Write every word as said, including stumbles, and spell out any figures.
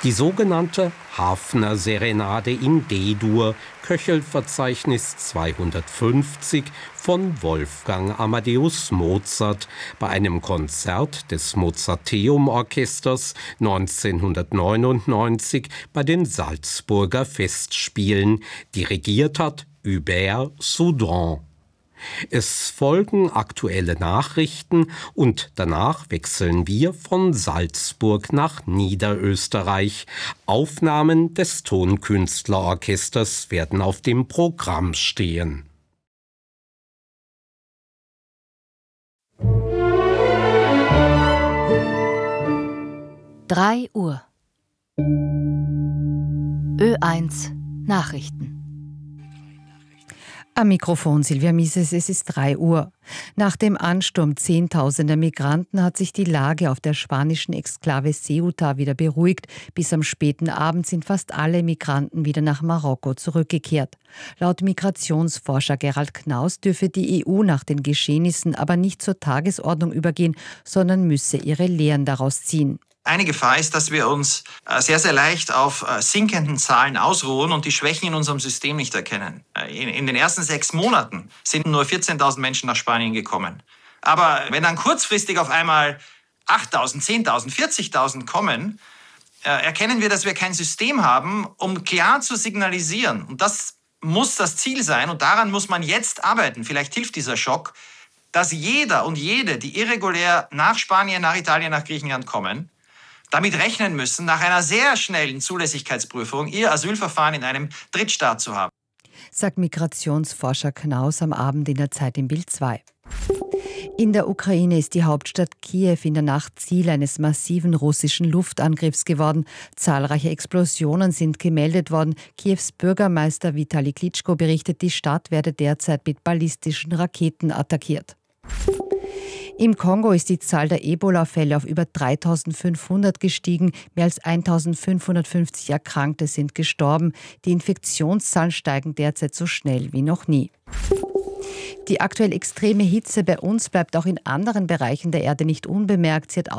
Die sogenannte Hafner Serenade in D-Dur, Köchelverzeichnis zweihundertfünfzig von Wolfgang Amadeus Mozart bei einem Konzert des Mozarteum-Orchesters neunzehnhundertneunundneunzig bei den Salzburger Festspielen. Dirigiert hat Hubert Soudan. Es folgen aktuelle Nachrichten und danach wechseln wir von Salzburg nach Niederösterreich. Aufnahmen des Tonkünstlerorchesters werden auf dem Programm stehen. drei Uhr. Ö eins Nachrichten. Am Mikrofon Silvia Mises, es ist drei Uhr. Nach dem Ansturm zehntausender Migranten hat sich die Lage auf der spanischen Exklave Ceuta wieder beruhigt. Bis am späten Abend sind fast alle Migranten wieder nach Marokko zurückgekehrt. Laut Migrationsforscher Gerald Knaus dürfe die E U nach den Geschehnissen aber nicht zur Tagesordnung übergehen, sondern müsse ihre Lehren daraus ziehen. Eine Gefahr ist, dass wir uns sehr, sehr leicht auf sinkenden Zahlen ausruhen und die Schwächen in unserem System nicht erkennen. In den ersten sechs Monaten sind nur vierzehntausend Menschen nach Spanien gekommen. Aber wenn dann kurzfristig auf einmal achttausend, zehntausend, vierzigtausend kommen, erkennen wir, dass wir kein System haben, um klar zu signalisieren. Und das muss das Ziel sein und daran muss man jetzt arbeiten. Vielleicht hilft dieser Schock, dass jeder und jede, die irregulär nach Spanien, nach Italien, nach Griechenland kommen, damit rechnen müssen, nach einer sehr schnellen Zulässigkeitsprüfung ihr Asylverfahren in einem Drittstaat zu haben. Sagt Migrationsforscher Knaus am Abend in der Zeit im Bild zwei. In der Ukraine ist die Hauptstadt Kiew in der Nacht Ziel eines massiven russischen Luftangriffs geworden. Zahlreiche Explosionen sind gemeldet worden. Kiews Bürgermeister Vitali Klitschko berichtet, die Stadt werde derzeit mit ballistischen Raketen attackiert. Im Kongo ist die Zahl der Ebola-Fälle auf über dreitausendfünfhundert gestiegen. Mehr als eintausendfünfhundertfünfzig Erkrankte sind gestorben. Die Infektionszahlen steigen derzeit so schnell wie noch nie. Die aktuell extreme Hitze bei uns bleibt auch in anderen Bereichen der Erde nicht unbemerkt. Sie hat